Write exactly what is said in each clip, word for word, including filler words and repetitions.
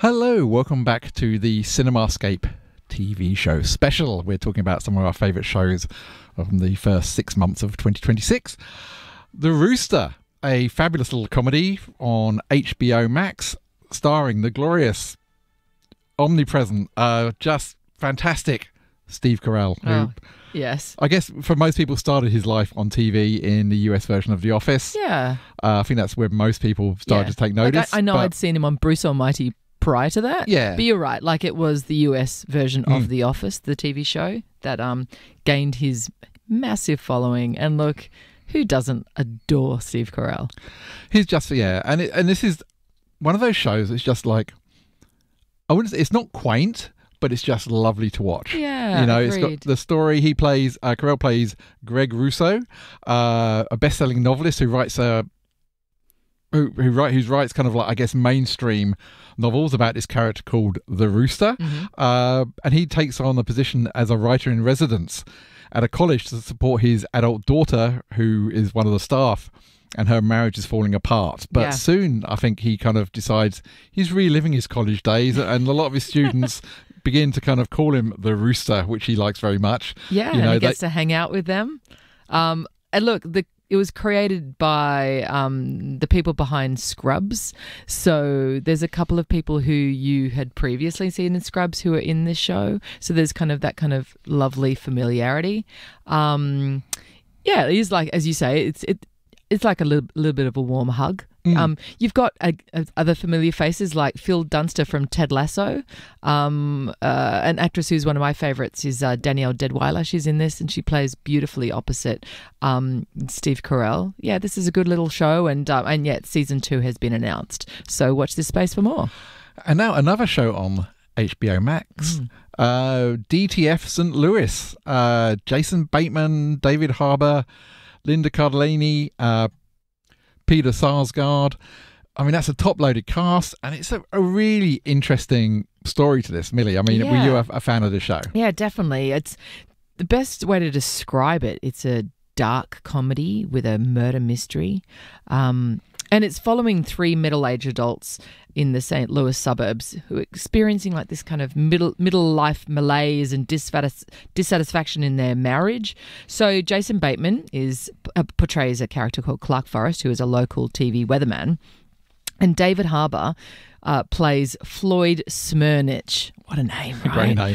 Hello, welcome back to the CinemaScape T V show special. We're talking about some of our favourite shows from the first six months of twenty twenty-six. The Rooster, a fabulous little comedy on H B O Max, starring the glorious, omnipresent, uh, just fantastic Steve Carell. Who, oh, yes. I guess for most people started his life on T V in the U S version of The Office. Yeah. Uh, I think that's where most people started yeah. to take notice. Like I, I know but, I'd seen him on Bruce Almighty prior to that. Yeah. But you're right. Like it was the U S version Mm. of The Office, the T V show, that um gained his massive following. And look, who doesn't adore Steve Carell? He's just, yeah. And it, and this is one of those shows that's just like, I wouldn't say, it's not quaint, but it's just lovely to watch. Yeah, You know, agreed. it's got the story. He plays, uh, Carell plays Greg Russo, uh, a best-selling novelist who writes a, who, who write, who writes kind of like, I guess, mainstream novels about this character called the Rooster. Mm-hmm. Uh, and he takes on the position as a writer in residence at a college to support his adult daughter, who is one of the staff, and her marriage is falling apart. But Yeah. soon, I think he kind of decides he's reliving his college days, and a lot of his students begin to kind of call him the Rooster, which he likes very much. Yeah, You know, and he gets they- to hang out with them. Um, and look, the it was created by um, the people behind Scrubs. So there's a couple of people who you had previously seen in Scrubs who are in this show. So there's kind of that kind of lovely familiarity. Um, yeah, it is like, as you say, it's it it's like a little, little bit of a warm hug. Mm. Um, you've got uh, uh, other familiar faces like Phil Dunster from Ted Lasso. Um, uh, an actress who's one of my favourites is uh, Danielle Deadwyler. She's in this and she plays beautifully opposite um, Steve Carell. Yeah, this is a good little show, and uh, and yet season two has been announced. So watch this space for more. And now another show on H B O Max. Mm. Uh, D T F Saint Louis. Uh, Jason Bateman, David Harbour, Linda Cardellini, uh, Peter Sarsgaard. I mean, that's a top-loaded cast, and it's a, a really interesting story to this, Millie. I mean, were you Yeah. a, a fan of the show? Yeah, definitely. It's the best way to describe it. It's a dark comedy with a murder mystery. Um, and it's following three middle-aged adults in the Saint Louis suburbs who are experiencing like this kind of middle middle life malaise and dissatis- dissatisfaction in their marriage. So Jason Bateman is uh, portrays a character called Clark Forrest, who is a local T V weatherman. And David Harbour uh, plays Floyd Smyrnich. What a name, right? Great name.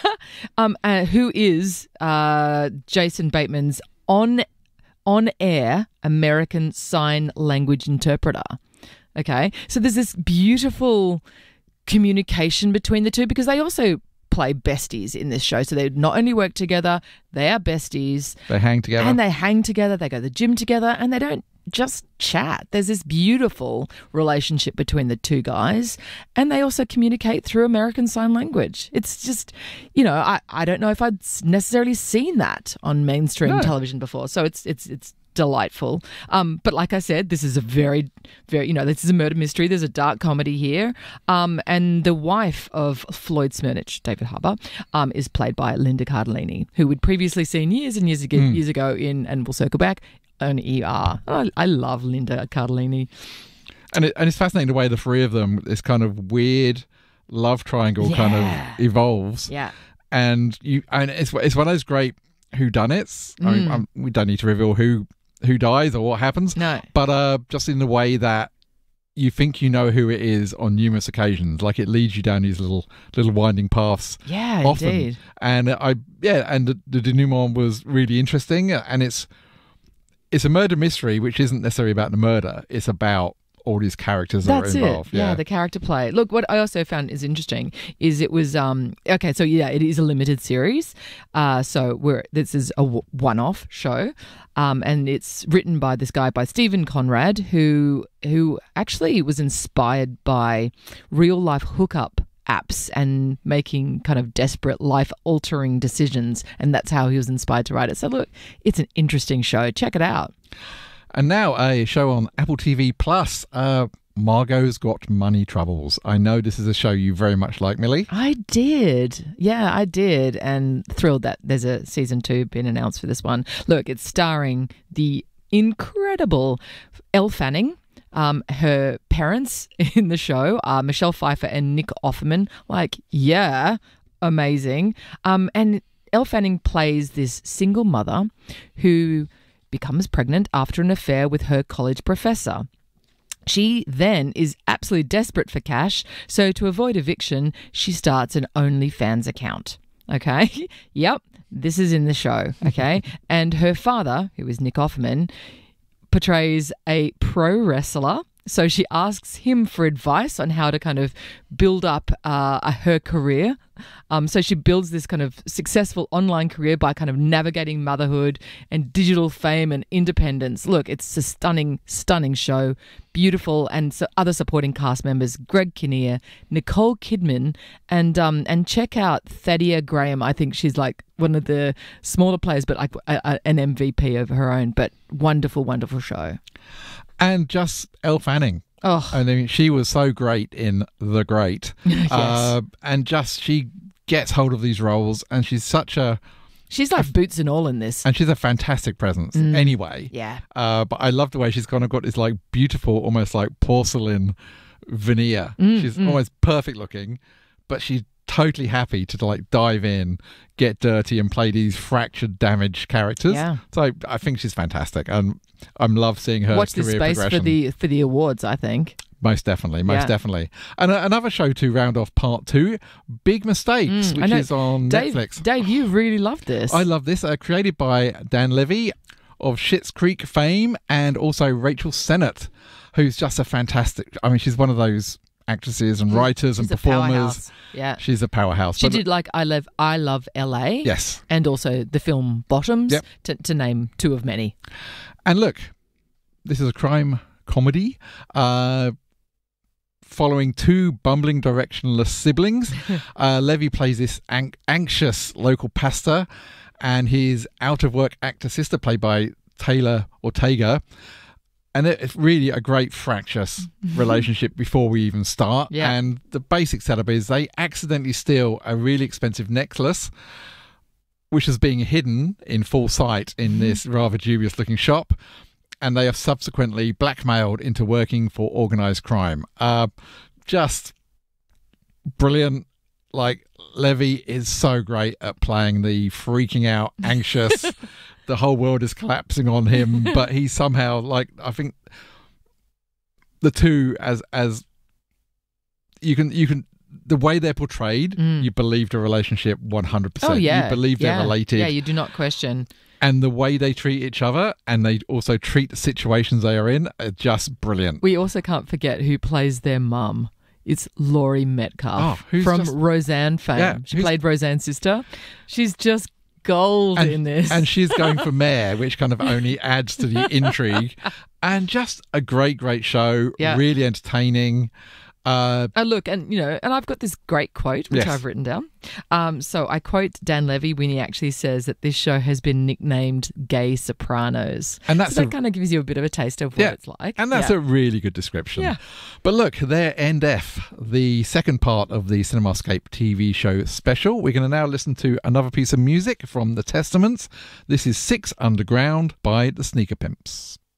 um, uh, who is uh, Jason Bateman's on on air American Sign Language interpreter. Okay, so there's this beautiful communication between the two because they also play besties in this show. So they not only work together, they are besties. They hang together. And they hang together, they go to the gym together, and they don't just chat. There's this beautiful relationship between the two guys, and they also communicate through American Sign Language. It's just, you know, I, I don't know if I'd necessarily seen that on mainstream No. television before. So it's it's it's delightful. Um, but like I said, this is a very, very, you know, this is a murder mystery. There's a dark comedy here. Um, and the wife of Floyd Smyrnich, David Harbour, um, is played by Linda Cardellini, who we'd previously seen years and years ago, Mm. years ago in, and we'll circle back, on E R. I, I love Linda Cardellini. And, it, and it's fascinating the way the three of them, this kind of weird love triangle kind Yeah. of evolves. Yeah. And you, and it's it's one of those great whodunits. I mean, Mm. um, we don't need to reveal who who dies or what happens. No. But uh, just in the way that you think you know who it is on numerous occasions, like it leads you down these little little winding paths. Yeah, often. indeed. And I, yeah, and the, the denouement was really interesting. And it's it's a murder mystery, which isn't necessarily about the murder. It's about all these characters that That's are it. involved. Yeah. the character play. Look, what I also found is interesting is it was um okay. So yeah, it is a limited series. Uh, so we're this is a w- one-off show, um, and it's written by this guy by Stephen Conrad, who who actually was inspired by real life hookup apps and making kind of desperate life-altering decisions, and that's how he was inspired to write it. So look, it's an interesting show. Check it out. And now a show on Apple T V Plus. Uh, Margot's Got Money Troubles. I know this is a show you very much like, Millie. I did. Yeah, I did. And thrilled that there's a season two been announced for this one. Look, it's starring the incredible Elle Fanning, Um, her parents in the show are Michelle Pfeiffer and Nick Offerman. Like, yeah, amazing. Um, and Elle Fanning plays this single mother who becomes pregnant after an affair with her college professor. She then is absolutely desperate for cash, so to avoid eviction, she starts an OnlyFans account. Okay? Yep, this is in the show. Okay? And her father, who is Nick Offerman, portrays a pro wrestler. So she asks him for advice on how to kind of build up uh, her career. Um, so she builds this kind of successful online career by kind of navigating motherhood and digital fame and independence. Look, it's a stunning, stunning show. Beautiful. And so other supporting cast members, Greg Kinnear, Nicole Kidman, and um, and check out Thadia Graham. I think she's like one of the smaller players, but like a, a, an M V P of her own. But wonderful, wonderful show. And just Elle Fanning. Oh, I mean, she was so great in The Great. Yes. Uh, and just, she gets hold of these roles, and she's such a... She's like boots and all in this. And she's a fantastic presence Mm. anyway. Yeah. Uh, but I love the way she's kind of got this like beautiful, almost like porcelain veneer. Mm, she's mm. almost perfect looking, but she's totally happy to like dive in, get dirty, and play these fractured, damaged characters. Yeah. So I think she's fantastic, and I'm love seeing her Watch this career space progression. for the for the awards, I think. Most definitely, most Yeah. definitely. And uh, another show to round off part two, Big Mistakes, Mm, I which know. is on Dave, Netflix. Dave, you really love this. I love this. Uh, created by Dan Levy of Schitt's Creek fame, and also Rachel Sennett, who's just a fantastic... I mean, she's one of those actresses and writers She's and a performers. powerhouse. Yeah. She's a powerhouse. She But- did like I Love I Love L A. Yes. And also the film Bottoms, Yep. to, to name two of many. And look, this is a crime comedy uh, following two bumbling, directionless siblings. uh, Levy plays this an- anxious local pastor, and his out-of-work actor sister, played by Taylor Ortega. And it- it's really a great fractious relationship before we even start. Yeah. And the basic setup is they accidentally steal a really expensive necklace, which is being hidden in full sight in this rather dubious-looking shop. And they are subsequently blackmailed into working for organised crime. Uh, just brilliant. Like, Levy is so great at playing the freaking out, anxious, the whole world is collapsing on him, but he somehow, like, I think the two as as you can you can the way they're portrayed, Mm. you believe the relationship one hundred percent. Oh, yeah. You believe they're yeah. related. Yeah, you do not question. And the way they treat each other, and they also treat the situations they are in, are just brilliant. We also can't forget who plays their mum. It's Laurie Metcalf Oh, who's from just- Roseanne fame. Yeah, she who's- played Roseanne's sister. She's just gold and, in this. and she's going for mayor, which kind of only adds to the intrigue. And just a great, great show. Yeah. Really entertaining. Uh, Uh, look, and you know, and I've got this great quote which Yes. I've written down. Um, so I quote Dan Levy when he actually says that this show has been nicknamed "Gay Sopranos," And that's so that a- kind of gives you a bit of a taste of what Yeah, it's like. and that's yeah. a really good description. Yeah. But look, there End F, the second part of the Cinemascape T V show special. We're going to now listen to another piece of music from The Testaments. This is Six Underground by the Sneaker Pimps.